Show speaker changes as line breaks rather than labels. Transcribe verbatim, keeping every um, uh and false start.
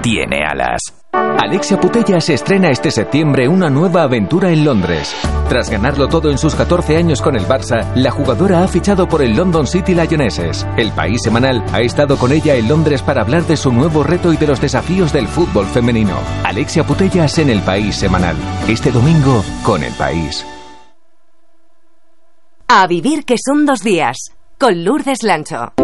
tiene alas. Alexia Putellas estrena este septiembre una nueva aventura en Londres. Tras ganarlo todo en sus catorce años con el Barça, la jugadora ha fichado por el London City Lionesses. El País Semanal ha estado con ella en Londres para hablar de su nuevo reto y de los desafíos del fútbol femenino. Alexia Putellas en El País Semanal. Este domingo con El País.
A vivir que son dos días, con Lourdes Lancho.